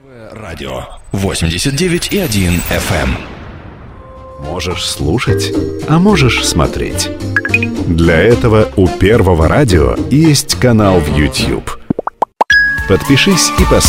Радио 89,1 FM. Можешь слушать, а можешь смотреть. Для этого у Первого радио есть канал в YouTube. Подпишись и поставь